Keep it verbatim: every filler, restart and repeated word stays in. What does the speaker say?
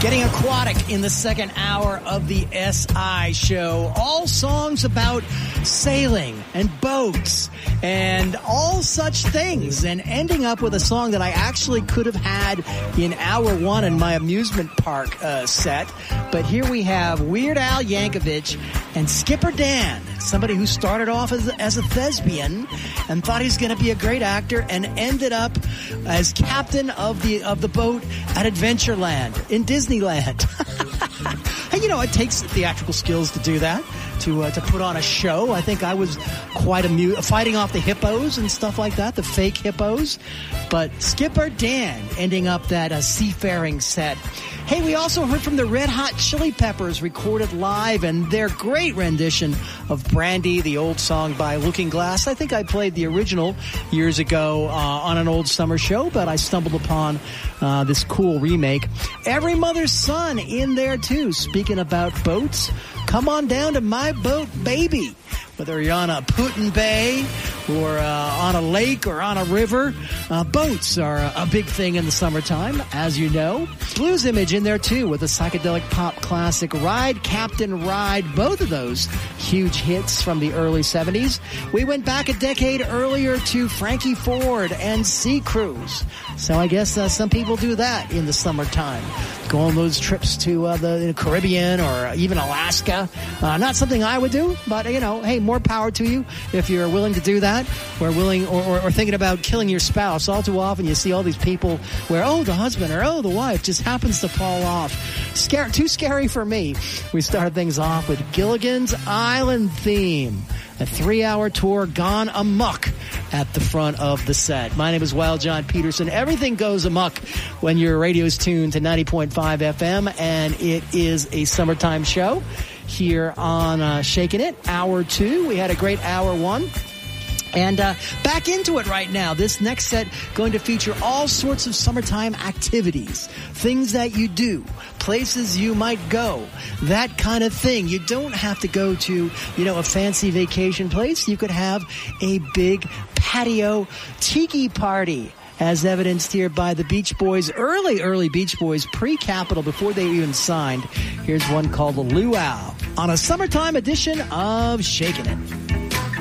Getting aquatic in the second hour of the S I show. All songs about sailing and boats and all such things, and ending up with a song that I actually could have had in hour one in my amusement park uh, set. But here we have Weird Al Yankovic and Skipper Dan, somebody who started off as, as a thespian and thought he was going to be a great actor and ended up as captain of the of the boat at Adventureland in Disneyland. Hey, you know, it takes theatrical skills to do that, to uh, to put on a show. I think I was quite amused, fighting off the hippos and stuff like that, the fake hippos. But Skipper Dan ending up that uh, seafaring set. Hey, we also heard from the Red Hot Chili Peppers, recorded live, and their great rendition of Brandy, the old song by Looking Glass. I think I played the original years ago uh, on an old summer show, but I stumbled upon uh, this cool remake. Every Mother's Son in there, too. Speaking about boats, come on down to my boat, baby. Whether you're on a Putin Bay or uh, on a lake or on a river, uh, boats are a big thing in the summertime, as you know. Blues Image in there, too, with a psychedelic pop classic, Ride, Captain Ride, both of those huge hits from the early seventies. We went back a decade earlier to Frankie Ford and Sea Cruise. So I guess uh, some people do that in the summertime. Go on those trips to uh, the Caribbean or even Alaska. Uh, not something I would do, but, you know, hey, more power to you if you're willing to do that, or willing, or, or, or thinking about killing your spouse. All too often you see all these people where, oh, the husband or, oh, the wife just happens to fall off. Scare, too scary for me. We started things off with Gilligan's Island theme. A three-hour tour gone amok at the front of the set. My name is Wild John Peterson. Everything goes amok when your radio's tuned to ninety point five F M, and it is a summertime show here on uh, Shaking It, hour two. We had a great hour one. And uh, back into it right now. This next set going to feature all sorts of summertime activities, things that you do, places you might go, that kind of thing. You don't have to go to, you know, a fancy vacation place. You could have a big patio tiki party, as evidenced here by the Beach Boys, early, early Beach Boys, pre-Capitol, before they even signed. Here's one called the Luau on a summertime edition of Shaking It.